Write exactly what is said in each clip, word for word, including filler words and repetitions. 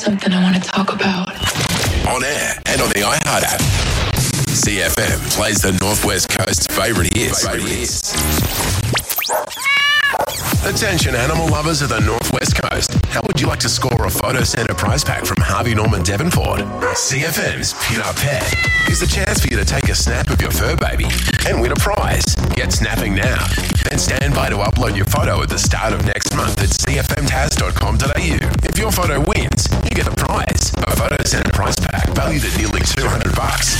something I want to talk about. On air and on the iHeart app. C F M plays the Northwest Coast's favourite hits. Favourite hits. Attention animal lovers of the Northwest Coast. How would you like to score a Photo Centre prize pack from Harvey Norman Devonport? C F M's Pin Up Pet is the chance for you to take a snap of your fur baby and win a prize. Get snapping now. Then stand by to upload your photo at the start of next month at c f m taz dot com dot a u. If your photo wins, you get a prize. A Photo Centre prize pack valued at nearly two hundred bucks.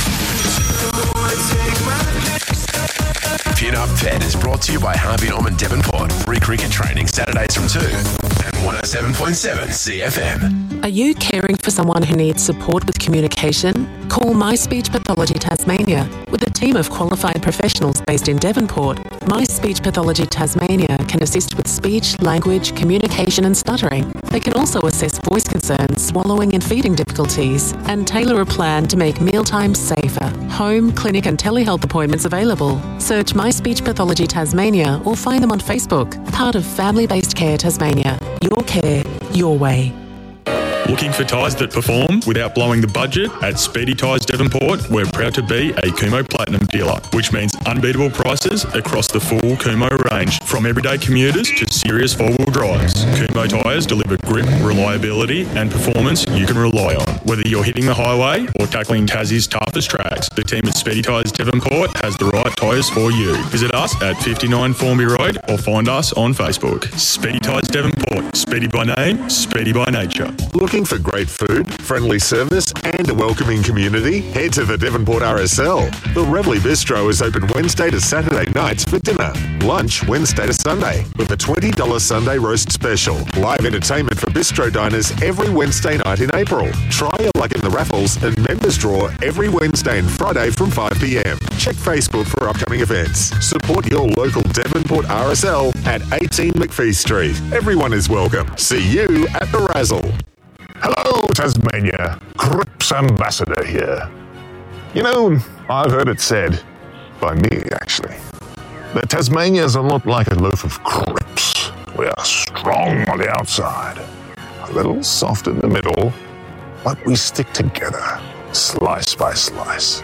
Pin Up Pet is brought to you by Harvey Norman Devonport. Free cricket training Saturdays from two and one oh seven point seven C F M. Are you caring for someone who needs support with communication? Call My Speech Pathology Tasmania. With a team of qualified professionals based in Devonport, My Speech Pathology Tasmania can assist with speech, language, communication and stuttering. They can also assess voice concerns, swallowing and feeding difficulties, and tailor a plan to make mealtimes safer. Home, clinic and telehealth appointments available. Search My Speech Pathology Tasmania or find them on Facebook. Part of Family-Based Care Tasmania. Your care, your way. Looking for tyres that perform without blowing the budget? At Speedy Tyres Devonport, we're proud to be a Kumho Platinum dealer, which means unbeatable prices across the full Kumho range, from everyday commuters to serious four-wheel drives. Kumho tyres deliver grip, reliability and performance you can rely on. Whether you're hitting the highway or tackling Tassie's toughest tracks, the team at Speedy Tyres Devonport has the right tyres for you. Visit us at fifty-nine Formby Road or find us on Facebook. Speedy Tyres Devonport, speedy by name, speedy by nature. Looking for great food, friendly service and a welcoming community? Head to the Devonport R S L. The Reveley Bistro is open Wednesday to Saturday nights for dinner. Lunch Wednesday to Sunday with a twenty dollars Sunday roast special. Live entertainment for bistro diners every Wednesday night in April. Try your luck in the raffles and members draw every Wednesday and Friday from five p.m. Check Facebook for upcoming events. Support your local Devonport R S L at eighteen McPhee Street. Everyone is welcome. See you at the Razzle. Hello, Tasmania. Crips Ambassador here. You know, I've heard it said, by me actually, that Tasmania is a lot like a loaf of crips. We are strong on the outside, a little soft in the middle, but we stick together, slice by slice.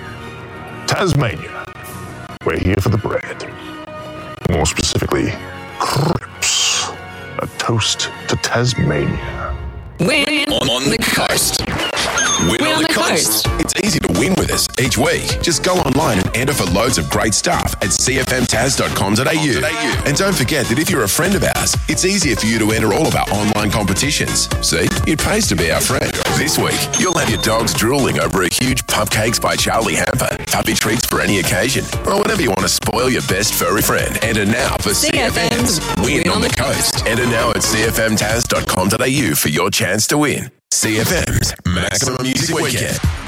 Tasmania, we're here for the bread. More specifically, crips. A toast to Tasmania. Win on, on the coast. Win We're on, on the, the coast. It's easy to win with us each week. Just go online and enter for loads of great stuff at c f m taz dot com dot a u. And don't forget that if you're a friend of ours, it's easier for you to enter all of our online competitions. See, it pays to be our friend. This week, you'll have your dogs drooling over a huge Pupcakes by Charlie hamper, puppy treats for any occasion, or whatever you want to spoil your best furry friend. Enter now for C F M's Win on the Coast. Enter now at c f m taz dot com dot a u for your chance to win. C F M's Maximum Music Weekend.